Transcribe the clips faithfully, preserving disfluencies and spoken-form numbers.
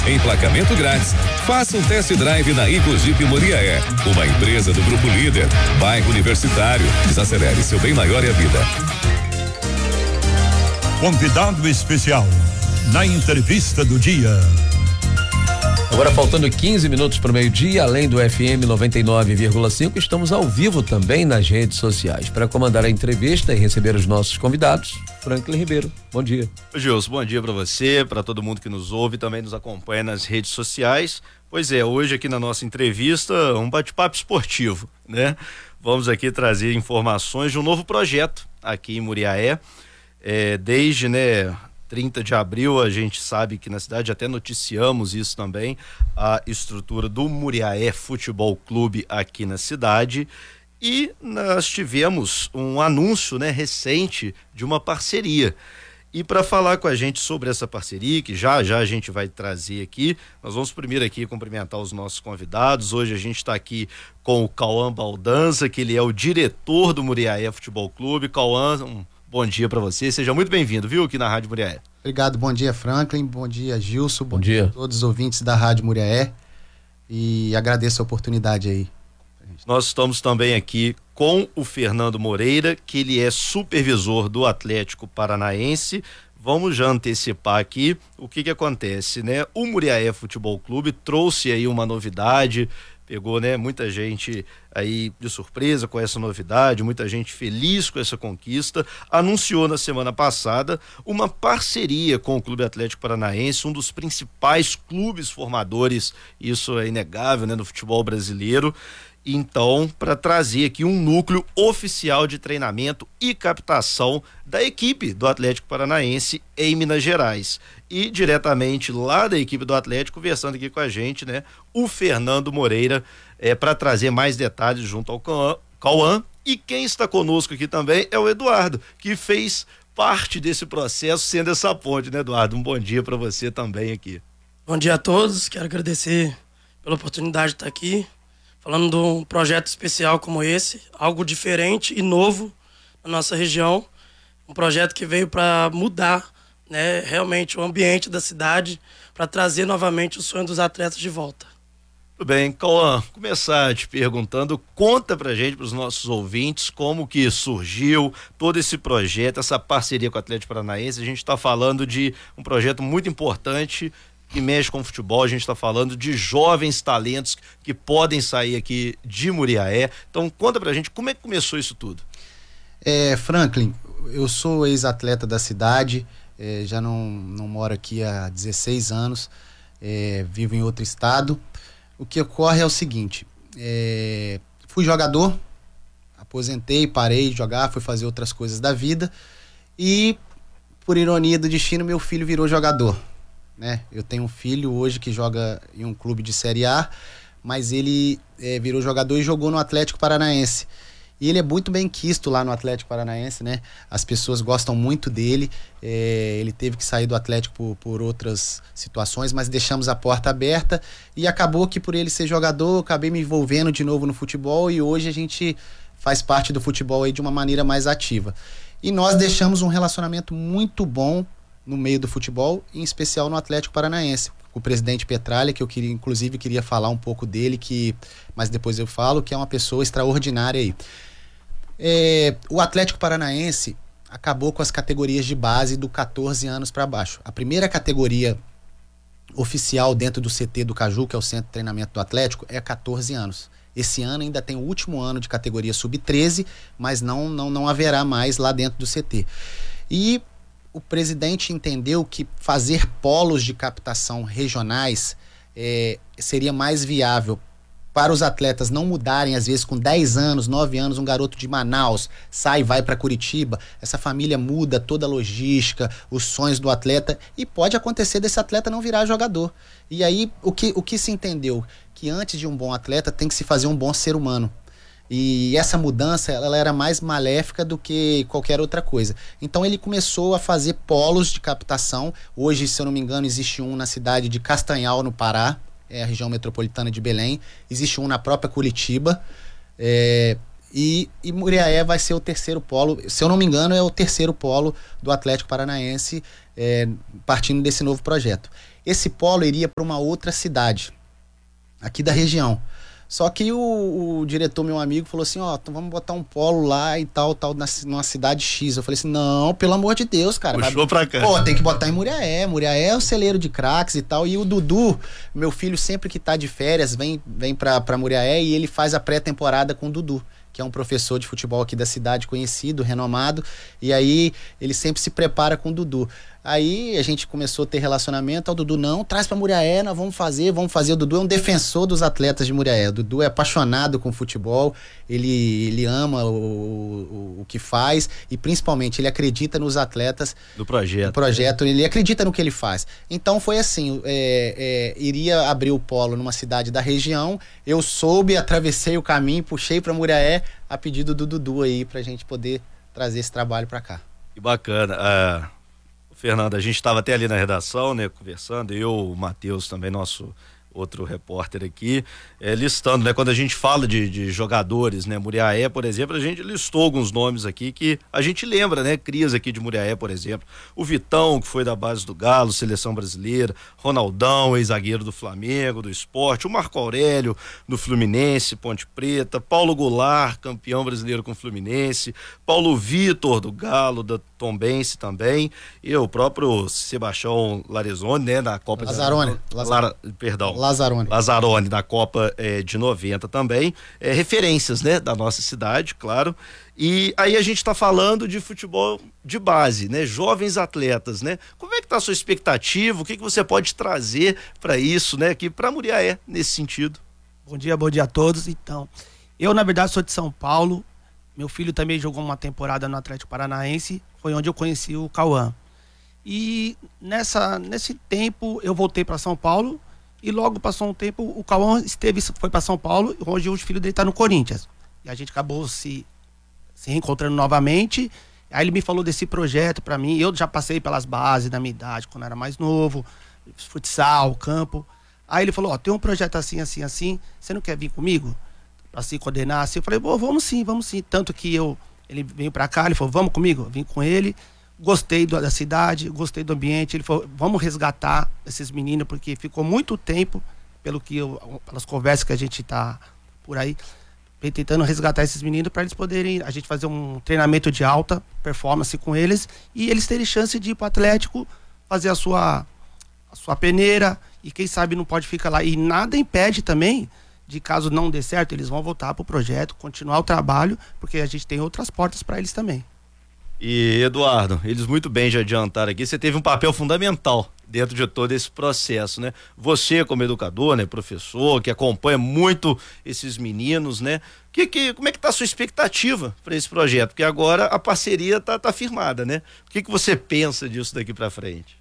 emplacamento grátis. Faça um test drive na Icojip Muriaé, uma empresa do Grupo Líder, bairro Universitário. Desacelere, seu bem maior é a vida. Convidado especial na entrevista do dia. Agora faltando quinze minutos para o meio-dia, além do F M noventa e nove vírgula cinco, estamos ao vivo também nas redes sociais. Para comandar a entrevista e receber os nossos convidados, Franklin Ribeiro. Bom dia. Gilson, bom dia para você, para todo mundo que nos ouve e também nos acompanha nas redes sociais. Pois é, hoje aqui na nossa entrevista, um bate-papo esportivo, né? Vamos aqui trazer informações de um novo projeto aqui em Muriaé. É, desde, né, trinta de abril, a gente sabe que na cidade, até noticiamos isso também, a estrutura do Muriaé Futebol Clube aqui na cidade, e nós tivemos um anúncio, né, recente de uma parceria. E para falar com a gente sobre essa parceria, que já já a gente vai trazer aqui, nós vamos primeiro aqui cumprimentar os nossos convidados. Hoje a gente está aqui com o Cauã Baldanza, que ele é o diretor do Muriaé Futebol Clube. Cauã, um bom dia para você, seja muito bem-vindo, viu, aqui na Rádio Muriaé. Obrigado, bom dia, Franklin, bom dia, Gilson, bom, bom dia. dia a todos os ouvintes da Rádio Muriaé, e agradeço a oportunidade aí. Nós estamos também aqui com o Fernando Moreira, que ele é supervisor do Atlético Paranaense. Vamos já antecipar aqui o que que acontece, né? O Muriaé Futebol Clube trouxe aí uma novidade, pegou, né, muita gente aí de surpresa com essa novidade, muita gente feliz com essa conquista. Anunciou na semana passada uma parceria com o Clube Atlético Paranaense, um dos principais clubes formadores, isso é inegável, né, no futebol brasileiro. Então, para trazer aqui um núcleo oficial de treinamento e captação da equipe do Atlético Paranaense em Minas Gerais. E diretamente lá da equipe do Atlético, conversando aqui com a gente, né, o Fernando Moreira, é, para trazer mais detalhes junto ao Cauã. E quem está conosco aqui também é o Eduardo, que fez parte desse processo, sendo essa ponte, né, Eduardo? Um bom dia para você também aqui. Bom dia a todos, quero agradecer pela oportunidade de estar aqui, falando de um projeto especial como esse, algo diferente e novo na nossa região, um projeto que veio para mudar, né, realmente o ambiente da cidade, para trazer novamente o sonho dos atletas de volta. Tudo bem, Cauã, começar te perguntando, conta pra gente, pros nossos ouvintes, como que surgiu todo esse projeto, essa parceria com o Atlético Paranaense. A gente está falando de um projeto muito importante que mexe com o futebol, a gente está falando de jovens talentos que podem sair aqui de Muriaé. Então conta pra gente como é que começou isso tudo. É, Franklin, eu sou ex-atleta da cidade, é, já não, não moro aqui há dezesseis anos, é, vivo em outro estado. O que ocorre é o seguinte, é, fui jogador, aposentei, parei de jogar, fui fazer outras coisas da vida e, por ironia do destino, meu filho virou jogador. Né? Eu tenho um filho hoje que joga em um clube de Série A, mas ele é, virou jogador e jogou no Atlético Paranaense. E ele é muito bem quisto lá no Atlético Paranaense, né? As pessoas gostam muito dele. É, ele teve que sair do Atlético por, por outras situações, mas deixamos a porta aberta e acabou que, por ele ser jogador, eu acabei me envolvendo de novo no futebol e hoje a gente faz parte do futebol aí de uma maneira mais ativa. E nós deixamos um relacionamento muito bom no meio do futebol, em especial no Atlético Paranaense, com o presidente Petralha, que eu queria, inclusive queria falar um pouco dele, que, mas depois eu falo, que é uma pessoa extraordinária aí. É, o Atlético Paranaense acabou com as categorias de base do catorze anos para baixo. A primeira categoria oficial dentro do C T do Caju, que é o Centro de Treinamento do Atlético, é catorze anos. Esse ano ainda tem o último ano de categoria sub treze, mas não, não, não haverá mais lá dentro do C T. E o presidente entendeu que fazer polos de captação regionais é, seria mais viável para os atletas não mudarem, às vezes com dez anos, nove anos, um garoto de Manaus sai e vai para Curitiba, essa família muda toda a logística, os sonhos do atleta, e pode acontecer desse atleta não virar jogador. E aí, o que, o que se entendeu? Que antes de um bom atleta tem que se fazer um bom ser humano. E essa mudança, ela era mais maléfica do que qualquer outra coisa. Então ele começou a fazer polos de captação. Hoje, se eu não me engano, existe um na cidade de Castanhal, no Pará, é a região metropolitana de Belém. Existe um na própria Curitiba. É, e, e Muriaé vai ser o terceiro polo, se eu não me engano, é o terceiro polo do Atlético Paranaense, é, partindo desse novo projeto. esse polo iria para uma outra cidade, aqui da região. Só que o, o diretor, meu amigo, falou assim, ó, então vamos botar um polo lá e tal, tal, na, numa cidade X. Eu falei assim, não, pelo amor de Deus, cara. Puxou vai, pra cá. Pô, tem que botar em Muriaé. Muriaé é o celeiro de craques e tal. E o Dudu, meu filho, sempre que tá de férias, vem, vem pra, pra Muriaé e ele faz a pré-temporada com o Dudu, que é um professor de futebol aqui da cidade, conhecido, renomado. E aí, ele sempre se prepara com o Dudu. Aí a gente começou a ter relacionamento, o Dudu, não, traz pra Muriaé, nós vamos fazer, vamos fazer. O Dudu é um defensor dos atletas de Muriaé. O Dudu é apaixonado com futebol, ele, ele ama o, o, o que faz e principalmente ele acredita nos atletas do projeto. Do projeto, né? Ele acredita no que ele faz. Então foi assim, é, é, iria abrir o polo numa cidade da região, eu soube, atravessei o caminho, puxei pra Muriaé a pedido do Dudu aí pra gente poder trazer esse trabalho pra cá. Que bacana. Ah, Fernando, a gente estava até ali na redação, né, conversando, eu, o Matheus também, nosso outro repórter aqui, é, listando, né, quando a gente fala de, de jogadores, né, Muriaé, por exemplo, a gente listou alguns nomes aqui que a gente lembra, né, crias aqui de Muriaé, por exemplo, o Vitão, que foi da base do Galo, seleção brasileira, Ronaldão, ex-zagueiro do Flamengo, do Sport, o Marco Aurélio, do Fluminense, Ponte Preta, Paulo Goulart, campeão brasileiro com o Fluminense, Paulo Vitor, do Galo, da Tombense também, e o próprio Sebastião Lazzaroni, né, na Copa Lazzaroni, de... Lara... Perdão. Lazzaroni. Lazzaroni, da Copa é, de noventa também, é, referências, né, da nossa cidade, claro. E aí a gente está falando de futebol de base, né, jovens atletas, né? Como é que tá a sua expectativa? O que que você pode trazer para isso, né, aqui para Muriaé nesse sentido? Bom dia, bom dia a todos. Então, eu na verdade sou de São Paulo. Meu filho também jogou uma temporada no Atlético Paranaense, foi onde eu conheci o Cauã. E nessa nesse tempo eu voltei para São Paulo. E logo passou um tempo, o Cauã esteve, foi para São Paulo, onde o filho dele está no Corinthians. E a gente acabou se, se reencontrando novamente. Aí ele me falou desse projeto para mim. Eu já passei pelas bases da minha idade, quando era mais novo, futsal, campo. Aí ele falou, ó, tem um projeto assim, assim, assim, você não quer vir comigo? Para se coordenar assim? Eu falei, bom, vamos sim, vamos sim. Tanto que eu, ele veio para cá, ele falou, vamos comigo? Eu vim com ele. Gostei do, da cidade, gostei do ambiente. Ele falou, vamos resgatar esses meninos, porque ficou muito tempo, pelo que eu, pelas conversas que a gente tá por aí, tentando resgatar esses meninos para eles poderem, a gente fazer um treinamento de alta performance com eles e eles terem chance de ir para o Atlético, fazer a sua, a sua peneira e quem sabe não pode ficar lá. E nada impede também de, caso não dê certo, eles vão voltar para o projeto, continuar o trabalho, porque a gente tem outras portas para eles também. E Eduardo, eles muito bem já adiantaram aqui, você teve um papel fundamental dentro de todo esse processo, né? Você como educador, né, professor, que acompanha muito esses meninos, né? Que, que, como é que tá a sua expectativa para esse projeto? Porque agora a parceria tá, tá firmada, né? O que que você pensa disso daqui para frente?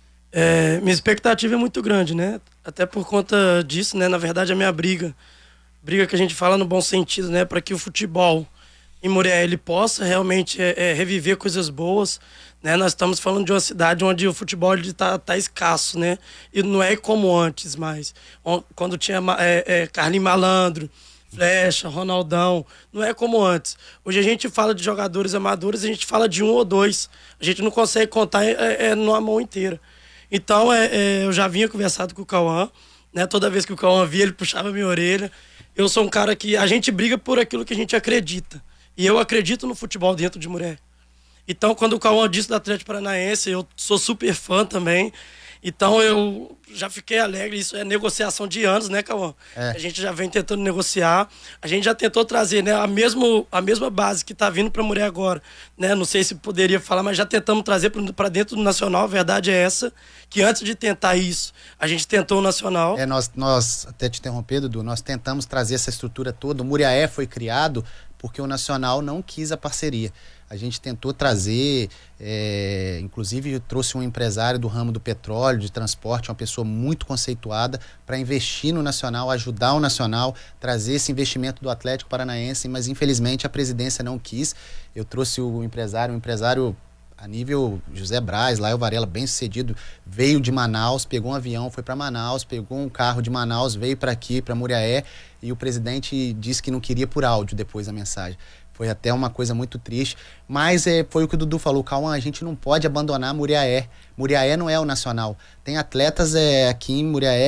É, minha expectativa é muito grande, né? Até por conta disso, né? Na verdade, a minha briga, briga que a gente fala no bom sentido, né? Para que o futebol em Muriaé ele possa realmente é, é, reviver coisas boas, né? Nós estamos falando de uma cidade onde o futebol está tá escasso, né? E não é como antes mais. Quando tinha é, é, Carlinhos Malandro, Flecha, Ronaldão, não é como antes. Hoje a gente fala de jogadores amadores, a gente fala de um ou dois. A gente não consegue contar é, é, numa mão inteira. Então é, é, eu já vinha conversado com o Cauã, né? Toda vez que o Cauã via, ele puxava minha orelha. Eu sou um cara que a gente briga por aquilo que a gente acredita. E eu acredito no futebol dentro de Muriaé. Então, quando o Cauã disse do Atlético Paranaense, eu sou super fã também. Então, eu já fiquei alegre. Isso é negociação de anos, né, Cauã? É. A gente já vem tentando negociar. A gente já tentou trazer, né, a, mesmo, a mesma base que está vindo para Muriaé agora. Né? Não sei se poderia falar, mas já tentamos trazer para dentro do Nacional. A verdade é essa, que antes de tentar isso, a gente tentou o Nacional. É, nós, nós até te interromper, Dudu, nós tentamos trazer essa estrutura toda. O Muriaé foi criado porque o Nacional não quis a parceria. A gente tentou trazer, é, inclusive trouxe um empresário do ramo do petróleo, de transporte, uma pessoa muito conceituada, para investir no Nacional, ajudar o Nacional, trazer esse investimento do Atlético Paranaense, mas infelizmente a presidência não quis. Eu trouxe o empresário, um empresário a nível José Braz, Lael Varela, bem sucedido, veio de Manaus, pegou um avião, foi para Manaus, pegou um carro de Manaus, veio para aqui, para Muriaé, e o presidente disse que não queria por áudio depois da mensagem. Foi até uma coisa muito triste. Mas é, foi o que o Dudu falou, Cauã, a gente não pode abandonar Muriaé. Muriaé não é o nacional. Tem atletas é, aqui em Muriaé